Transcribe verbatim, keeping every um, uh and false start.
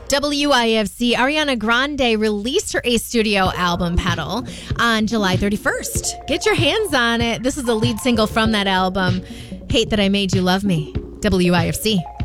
W I F C, Ariana Grande released her A Studio album, Pedal, on July thirty-first. Get your hands on it. This is the lead single from that album, Hate That I Made You Love Me. W I F C.